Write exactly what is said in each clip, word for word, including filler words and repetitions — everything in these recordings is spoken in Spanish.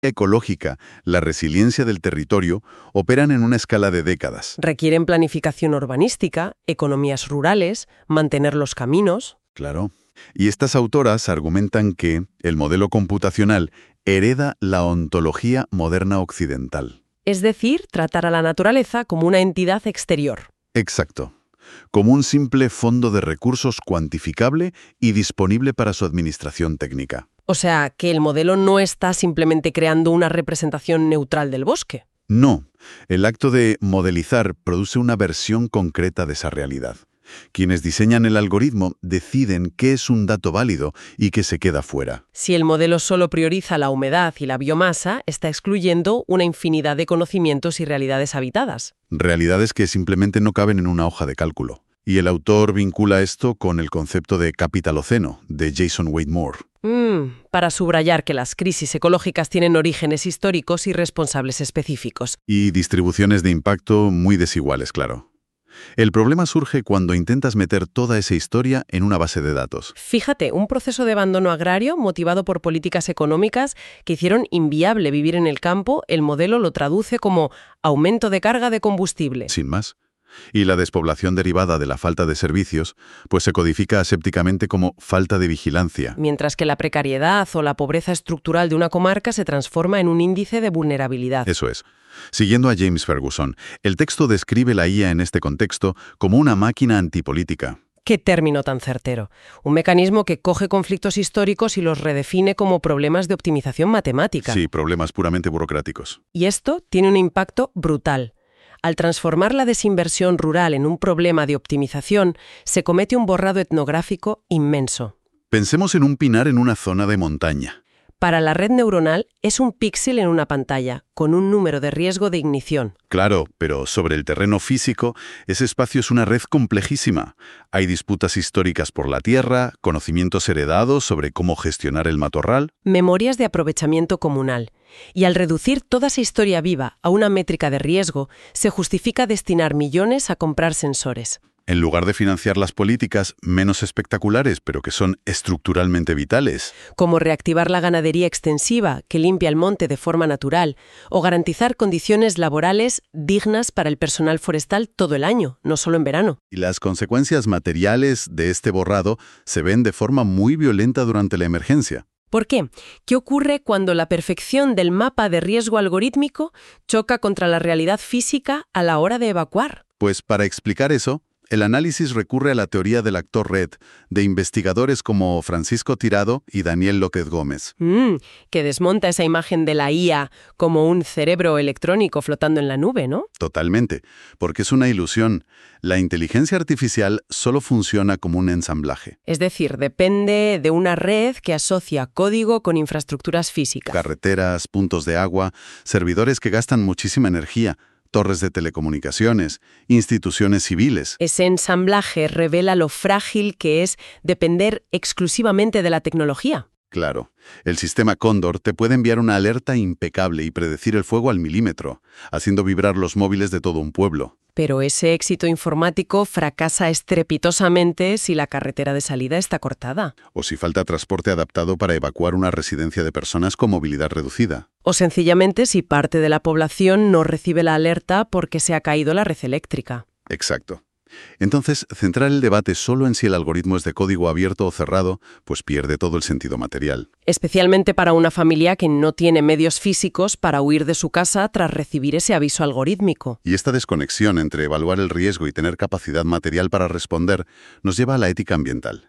ecológica, la resiliencia del territorio, operan en una escala de décadas. Requieren planificación urbanística, economías rurales, mantener los caminos. Claro. Y estas autoras argumentan que el modelo computacional hereda la ontología moderna occidental. Es decir, tratar a la naturaleza como una entidad exterior. Exacto. Como un simple fondo de recursos cuantificable y disponible para su administración técnica. O sea, que el modelo no está simplemente creando una representación neutral del bosque. No. El acto de modelizar produce una versión concreta de esa realidad. Quienes diseñan el algoritmo deciden qué es un dato válido y qué se queda fuera. Si el modelo solo prioriza la humedad y la biomasa, está excluyendo una infinidad de conocimientos y realidades habitadas. Realidades que simplemente no caben en una hoja de cálculo. Y el autor vincula esto con el concepto de capitaloceno, de Jason Wade Moore. Mm, para subrayar que las crisis ecológicas tienen orígenes históricos y responsables específicos. Y distribuciones de impacto muy desiguales, claro. El problema surge cuando intentas meter toda esa historia en una base de datos. Fíjate, un proceso de abandono agrario motivado por políticas económicas que hicieron inviable vivir en el campo, el modelo lo traduce como aumento de carga de combustible. Sin más. Y la despoblación derivada de la falta de servicios, pues se codifica asépticamente como falta de vigilancia. Mientras que la precariedad o la pobreza estructural de una comarca se transforma en un índice de vulnerabilidad. Eso es. Siguiendo a James Ferguson, el texto describe la I A en este contexto como una máquina antipolítica. ¡Qué término tan certero! Un mecanismo que coge conflictos históricos y los redefine como problemas de optimización matemática. Sí, problemas puramente burocráticos. Y esto tiene un impacto brutal. Al transformar la desinversión rural en un problema de optimización, se comete un borrado etnográfico inmenso. Pensemos en un pinar en una zona de montaña. Para la red neuronal es un píxel en una pantalla, con un número de riesgo de ignición. Claro, pero sobre el terreno físico, ese espacio es una red complejísima. Hay disputas históricas por la tierra, conocimientos heredados sobre cómo gestionar el matorral. Memorias de aprovechamiento comunal. Y al reducir toda esa historia viva a una métrica de riesgo, se justifica destinar millones a comprar sensores. En lugar de financiar las políticas menos espectaculares, pero que son estructuralmente vitales. Como reactivar la ganadería extensiva, que limpia el monte de forma natural, o garantizar condiciones laborales dignas para el personal forestal todo el año, no solo en verano. Y las consecuencias materiales de este borrado se ven de forma muy violenta durante la emergencia. ¿Por qué? ¿Qué ocurre cuando la perfección del mapa de riesgo algorítmico choca contra la realidad física a la hora de evacuar? Pues para explicar eso, el análisis recurre a la teoría del actor red, de investigadores como Francisco Tirado y Daniel López Gómez. Mm, que desmonta esa imagen de la I A como un cerebro electrónico flotando en la nube, ¿no? Totalmente, porque es una ilusión. La inteligencia artificial solo funciona como un ensamblaje. Es decir, depende de una red que asocia código con infraestructuras físicas. Carreteras, puntos de agua, servidores que gastan muchísima energía, torres de telecomunicaciones, instituciones civiles. Ese ensamblaje revela lo frágil que es depender exclusivamente de la tecnología. Claro. El sistema Cóndor te puede enviar una alerta impecable y predecir el fuego al milímetro, haciendo vibrar los móviles de todo un pueblo. Pero ese éxito informático fracasa estrepitosamente si la carretera de salida está cortada. O si falta transporte adaptado para evacuar una residencia de personas con movilidad reducida. O sencillamente si parte de la población no recibe la alerta porque se ha caído la red eléctrica. Exacto. Entonces, centrar el debate solo en si el algoritmo es de código abierto o cerrado, pues pierde todo el sentido material. Especialmente para una familia que no tiene medios físicos para huir de su casa tras recibir ese aviso algorítmico. Y esta desconexión entre evaluar el riesgo y tener capacidad material para responder nos lleva a la ética ambiental.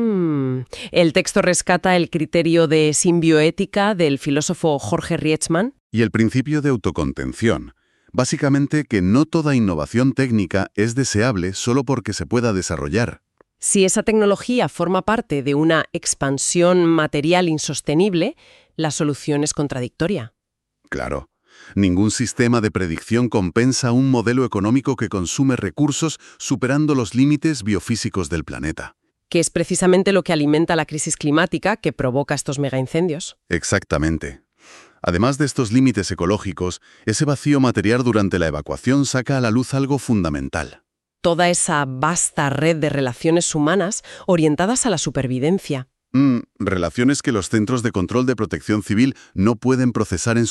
Mm. El texto rescata el criterio de simbioética del filósofo Jorge Rietzmann. Y el principio de autocontención. Básicamente que no toda innovación técnica es deseable solo porque se pueda desarrollar. Si esa tecnología forma parte de una expansión material insostenible, la solución es contradictoria. Claro. Ningún sistema de predicción compensa un modelo económico que consume recursos superando los límites biofísicos del planeta. Que es precisamente lo que alimenta la crisis climática que provoca estos megaincendios. Exactamente. Además de estos límites ecológicos, ese vacío material durante la evacuación saca a la luz algo fundamental. Toda esa vasta red de relaciones humanas orientadas a la supervivencia. Mm, relaciones que los centros de control de protección civil no pueden procesar en